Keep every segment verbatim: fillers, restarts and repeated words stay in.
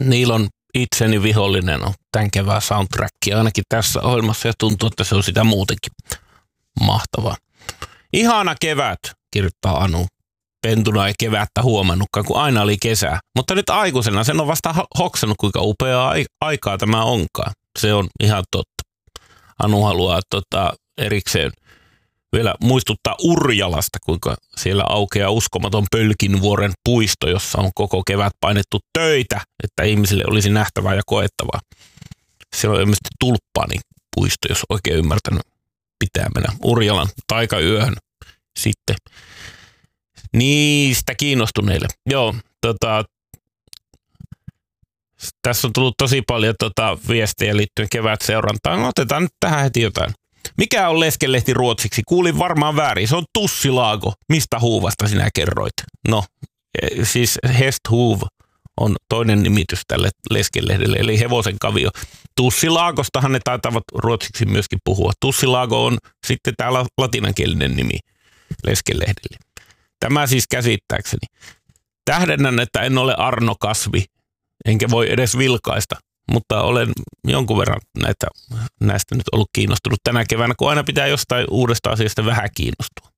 Niillä on itseni vihollinen on tämän kevään soundtrack, ainakin tässä ohjelmassa, ja tuntuu, että se on sitä muutenkin. Mahtavaa. Ihana kevät, kirjoittaa Anu. Pentuna ei kevättä huomannutkaan, kun aina oli kesää. Mutta nyt aikuisena sen on vasta hoksannut, kuinka upeaa aikaa tämä onkaan. Se on ihan totta. Anu haluaa tota, erikseen vielä muistuttaa Urjalasta, kuinka siellä aukeaa uskomaton Pölkinvuoren puisto, jossa on koko kevät painettu töitä, että ihmisille olisi nähtävää ja koettavaa. Siellä on ilmeisesti tulppaani puisto, jos oikein ymmärtänyt, pitää mennä Urjalan taikayöhön sitten. Niistä kiinnostuneille. Joo, tota, tässä on tullut tosi paljon tota, viestejä liittyen kevätseurantaan. Otetaan nyt tähän heti jotain. Mikä on leskelehti ruotsiksi? Kuulin varmaan väärin. Se on Tussilaago. Mistä huuvasta sinä kerroit? No, siis Hesthuv on toinen nimitys tälle leskelehdelle, eli hevosen kavio. Tussilaagostahan ne taitavat ruotsiksi myöskin puhua. Tussilaago on sitten täällä latinankielinen nimi leskelehdelle. Tämä siis käsittääkseni. Tähdennän, että en ole Arno Kasvi, enkä voi edes vilkaista, mutta olen jonkun verran näitä, näistä nyt ollut kiinnostunut tänä keväänä, kun aina pitää jostain uudesta asiasta vähän kiinnostua.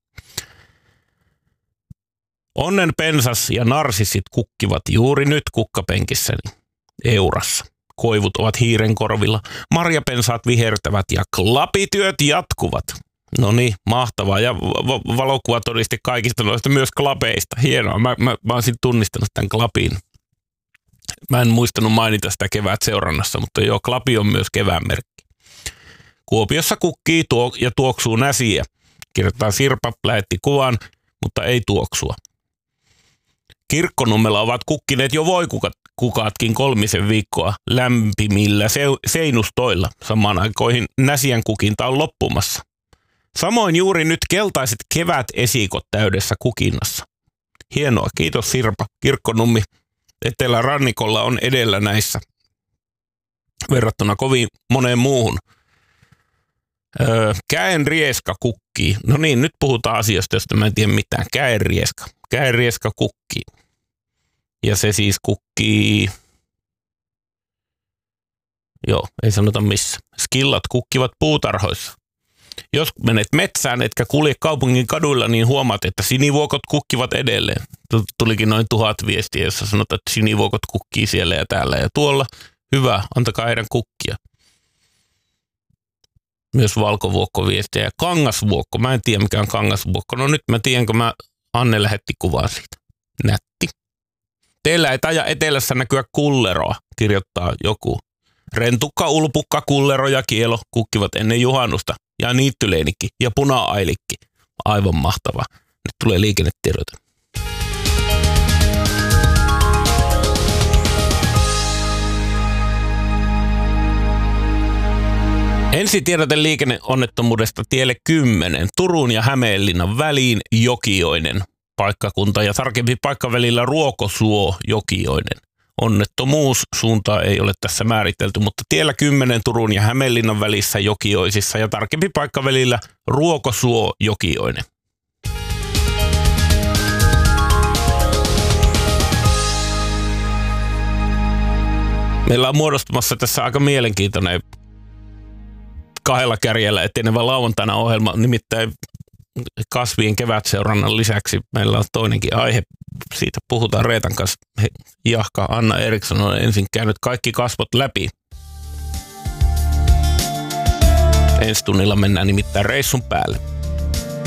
Onnen pensas ja narsissit kukkivat juuri nyt kukkapenkissäni Eurassa. Koivut ovat hiiren korvilla, marjapensaat vihertävät ja klapityöt jatkuvat. No niin, mahtavaa. Ja v- valokuva todisti kaikista noista myös klapeista. Hienoa. Mä, mä, mä olisin tunnistanut tämän klapin. Mä en muistanut mainita sitä kevät seurannassa, mutta joo, klapi on myös kevään merkki. Kuopiossa kukkii tuo, ja tuoksuu näsiä. Kirjoittaa Sirpa, lähetti kuvan, mutta ei tuoksua. Kirkkonummella ovat kukkineet jo voikukaatkin kolmisen viikkoa lämpimillä se- seinustoilla. Samaan aikoihin näsien kukinta on loppumassa. Samoin juuri nyt keltaiset kevätesikot täydessä kukinnassa. Hienoa, kiitos Sirpa. Kirkkonummi Etelärannikolla on edellä näissä verrattuna kovin moneen muuhun. Öö, käenrieska kukkii. No niin, nyt puhutaan asiasta, josta mä en tiedä mitään. Käenrieska. Käenrieska kukkii. Ja se siis kukkii... Joo, ei sanota missä. Skillat kukkivat puutarhoissa. Jos menet metsään, etkä kulje kaupungin kaduilla, niin huomaat, että sinivuokot kukkivat edelleen. Tulikin noin tuhat viestiä, jossa sanotaan, että sinivuokot kukkii siellä ja täällä ja tuolla. Hyvä, antakaa heidän kukkia. Myös valkovuokko viestiä ja kangasvuokko. Mä en tiedä, mikä on kangasvuokko. No nyt mä tiedän, kun mä Anne lähetti kuvaa siitä. Nätti. Teillä ei taida etelässä näkyä kulleroa, kirjoittaa joku. Rentukka, ulpukka, kullero ja kielo kukkivat ennen juhannusta. Ja niittyleinikki ja puna-ailikki. Aivan mahtava. Nyt tulee liikennetiedote. Ensitiedote liikenneonnettomuudesta tielle kymmenen. Turun ja Hämeenlinnan väliin Jokioinen paikkakunta ja tarkempi paikka välillä Ruokosuo Jokioinen. Onnettomuus suuntaa ei ole tässä määritelty, mutta tiellä kymmenen Turun ja Hämeenlinnan välissä Jokioisissa ja tarkempi paikka välillä Ruokosuo Jokioinen. Meillä on muodostumassa tässä aika mielenkiintoinen kahdella kärjellä etenevä lauantaina ohjelma, nimittäin kasvien kevätseurannan lisäksi meillä on toinenkin aihe. Siitä puhutaan Reetan kanssa. Jahka Anna Eriksson on ensin käynyt kaikki kasvot läpi. Ensi tunnilla mennään nimittäin reissun päälle.